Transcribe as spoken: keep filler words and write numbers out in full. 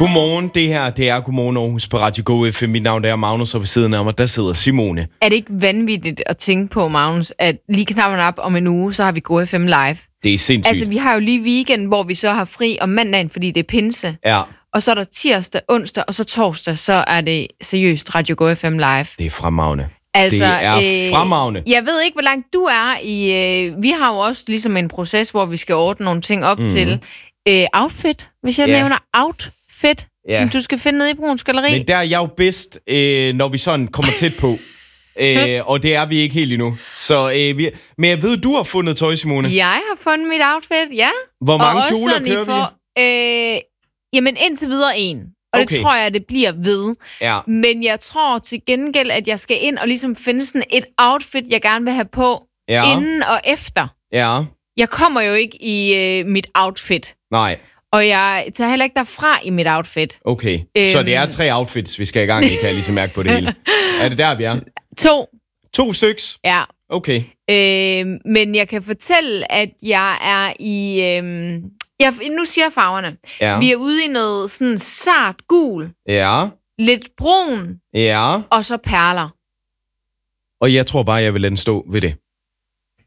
Godmorgen, det her, det er Godmorgen Aarhus på Radio Go F M. Mit navn er Magnus, og ved siden af mig, der sidder Simone. Er det ikke vanvittigt at tænke på, Magnus, at lige knappen op om en uge, så har vi Go F M live? Det er sindssygt. Altså, vi har jo lige weekend, hvor vi så har fri om mandagen, fordi det er pinse. Ja. Og så er der tirsdag, onsdag, og så torsdag, så er det seriøst Radio Go F M live. Det er fremragende. Altså, det er øh, fremragende. Jeg ved ikke, hvor langt du er i... Øh, vi har jo også ligesom en proces, hvor vi skal ordne nogle ting op mm. til øh, outfit. Hvis jeg yeah. nævner outfit, yeah. som du skal finde nede i Bruns Galleri. Men der er jeg jo bedst, øh, når vi sådan kommer tæt på. øh, og det er vi ikke helt endnu. Så, øh, vi, men jeg ved, du har fundet tøj, Simone. Jeg har fundet mit outfit, ja. Hvor mange og kjoler kører for, vi? Øh, jamen indtil videre en. Og okay. det tror jeg, det bliver ved. Ja. Men jeg tror til gengæld, at jeg skal ind og ligesom finde sådan et outfit, jeg gerne vil have på, ja. inden og efter. Ja. Jeg kommer jo ikke i øh, mit outfit. Nej. Og jeg tager heller ikke derfra i mit outfit. Okay, øhm, så det er tre outfits, vi skal i gang i, kan jeg ligesom mærke på det hele. Er det der, vi er? To. To styks? Ja. Okay. Øhm, men jeg kan fortælle, at jeg er i... Øhm, jeg, nu siger jeg farverne. Ja. Vi er ude i noget sådan sart gul. Ja. Lidt brun. Ja. Og så perler. Og jeg tror bare, jeg vil lade den stå ved det.